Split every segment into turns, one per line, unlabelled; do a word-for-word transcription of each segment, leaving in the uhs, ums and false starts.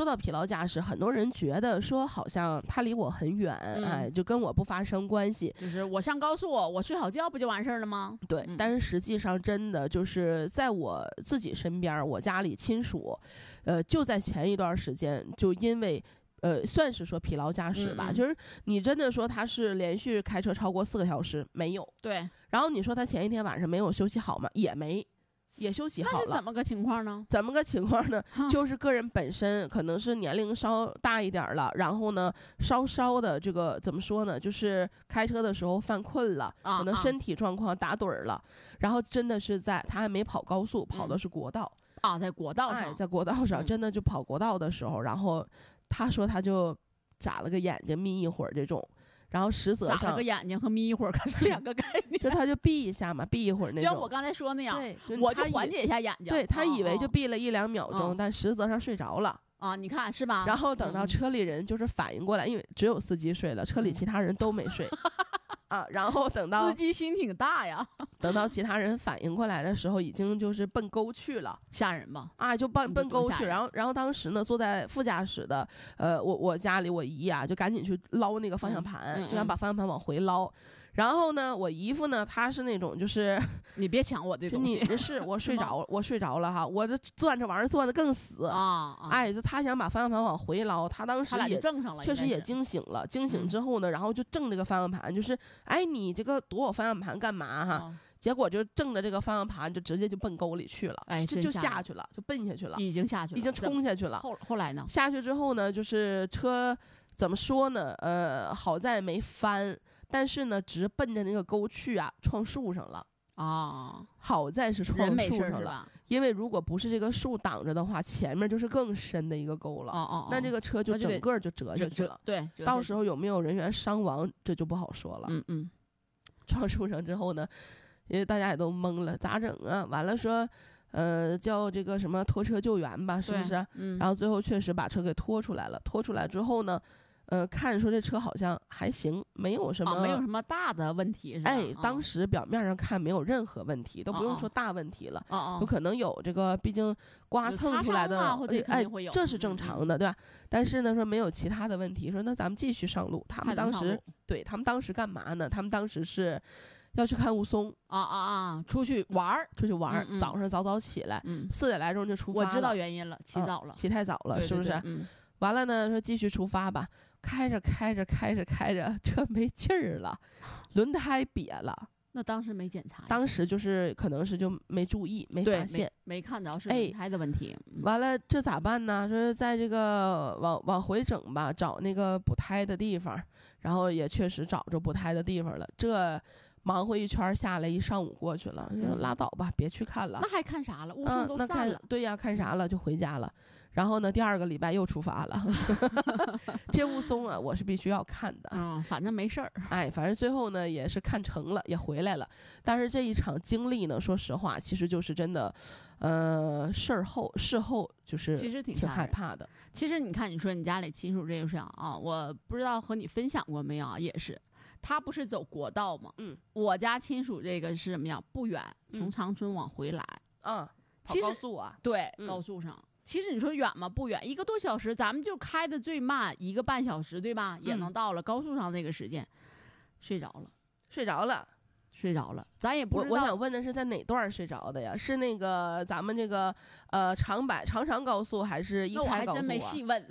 到疲劳驾驶，很多人觉得说好像他离我很远，嗯、哎，就跟我不发生关系。
就是我上高速，我睡好觉不就完事儿了吗？
对、嗯，但是实际上真的就是在我自己身边，我家里亲属，呃，就在前一段时间就因为。呃，算是说疲劳驾驶吧、嗯，就是你真的说他是连续开车超过四个小时没有？
对。
然后你说他前一天晚上没有休息好吗？也没，也休息好了。
那是怎么个情况呢？
怎么个情况呢？就是个人本身可能是年龄稍大一点了，然后呢，稍稍的这个怎么说呢？就是开车的时候犯困了，
啊、
可能身体状况打盹儿了、啊，然后真的是在他还没跑高速，跑的是国道、
嗯、啊，在国道上，
哎，在国道上、嗯、真的就跑国道的时候，然后。他说他就眨了个眼睛眯一会儿这种，然后实则上
眨了个眼睛和眯一会儿可是两个概念。
就他就闭一下嘛，闭一会儿那种。
就像我刚才说那样，
对，
我就缓解一下眼睛。
对，他以为就闭了一两秒钟，
哦、
但实则上睡着了。
啊，你看是吧？
然后等到车里人就是反应过来，嗯、因为只有司机睡了，车里其他人都没睡。啊，然后等到
司机心挺大呀，
等到其他人反应过来的时候，已经就是奔沟去了，
吓人吧？
啊，就奔奔沟去，然后然后当时呢，坐在副驾驶的，呃，我我家里我姨啊，就赶紧去捞那个方向盘，
嗯嗯、
就想把方向盘往回捞。然后呢，我姨夫呢，他是那种就是
你别抢我这东西，
你是我睡着，我睡着了哈，我这攥这玩意儿攥的更死
啊！
哎，就他想把方向盘往回捞，他当时也
正上了，
确实也惊醒了，惊醒之后呢，然后就正这个方向盘，就是哎，你这个夺我方向盘干嘛哈？
啊、
结果就正着这个方向盘，就直接就奔沟里去了，
哎，
就就下去了，就奔下去了，
已经下去了，
已经冲下去了。
后后来呢？
下去之后呢，就是车怎么说呢？呃，好在没翻。但是呢，直奔着那个沟去啊，撞树上了
啊！
好在是撞树上了，因为如果不是这个树挡着的话，前面就是更深的一个沟了。
哦哦，
那这个车就整个就折下去了。
对，
到时候有没有人员伤亡，这就不好说了。
嗯嗯，
撞树上之后呢，因为大家也都懵了，咋整啊？完了说，呃，叫这个什么拖车救援吧，是不是？
嗯。
然后最后确实把车给拖出来了。拖出来之后呢？呃，看说这车好像还行，没有什么、
哦，没有什么大的问题是吧？
哎，当时表面上看没有任何问题，哦、都不用说大问题了。
哦哦，
有可能有这个，毕竟刮蹭出来的，
啊、或者肯定会有、
哎，这是正常的，
嗯、
对吧？但是呢，说没有其他的问题，说那咱们继续上路。他们当时对他们当时干嘛呢？他们当时是要去看雾凇
啊啊啊，出去玩儿，
出去玩儿、
嗯嗯，
早上早早起来，
嗯，
四点来钟就出发了。
我知道原因了，起早了，
嗯、起太早了，
对对对
是不是？
嗯。
完了呢，说继续出发吧，开着开着开着开着，车没劲儿了，轮胎瘪了。
那当时没检查，
当时就是可能是就没注意，没发现，
没, 没看着是轮胎的问题。
哎嗯、完了，这咋办呢？说在这个往往回整吧，找那个补胎的地方，然后也确实找着补胎的地方了。这忙活一圈下来，一上午过去了，嗯、拉倒吧，别去看了。
那还看啥了？雾凇都散了。
嗯、对呀，看啥了就回家了。然后呢，第二个礼拜又出发了。这雾凇啊，我是必须要看的。
嗯，反正没事儿。
哎，反正最后呢也是看成了，也回来了。但是这一场经历呢，说实话，其实就是真的，呃，事后事后就是
其实挺
挺害怕的。
其实你看，你说你家里亲属这个事啊，我不知道和你分享过没有啊？也是，他不是走国道吗？
嗯，
我家亲属这个是什么样？不远，从长春往回来。
嗯，
其实
高速啊，
对，
嗯、
高速上。其实你说远吗？不远，一个多小时，咱们就开的最慢一个半小时，对吧？也能到了。嗯、高速上那个时间，睡着了，
睡着了，
睡着了。咱也不知道。
我我想问的是，在哪段睡着的呀？是那个咱们这个呃长百长长高速，还是一开高速、啊？
那我还真没细问。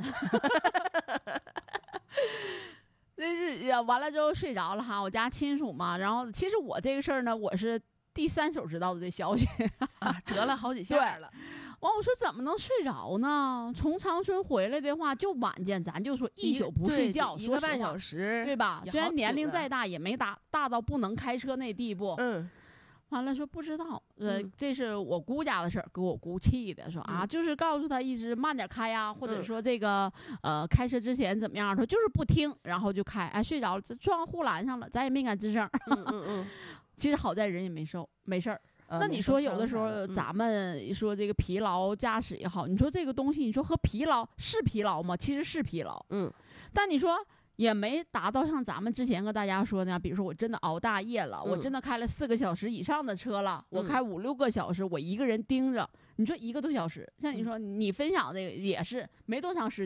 那是呀，完了之后睡着了哈。我家亲属嘛，然后其实我这个事儿呢，我是第三手知道的这消息
啊，折了好几下了。
完，我说怎么能睡着呢？从长春回来的话，就晚间，咱就说一宿不睡觉，
一个半小时，
对吧？虽然年龄再大，也没大大到不能开车那地步。
嗯，
完了说不知道，呃，
嗯、
这是我姑家的事儿，给我姑气的，说啊，
嗯、
就是告诉他一直慢点开呀、啊，或者说这个、嗯、呃开车之前怎么样，他就是不听，然后就开，哎，睡着了，撞护栏上了，咱也没敢吱声。
嗯嗯嗯，
其实好在人也没受，没事儿。
呃、
那你说有的时候咱们说这个疲劳驾驶也好，嗯、你说这个东西，你说和疲劳是疲劳吗？其实是疲劳，
嗯，
但你说也没达到像咱们之前跟大家说的呀，比如说我真的熬大夜了、嗯，我真的开了四个小时以上的车了，嗯、我开五六个小时，我一个人盯着，你说一个多小时，像你说你分享这个也是没多长时间。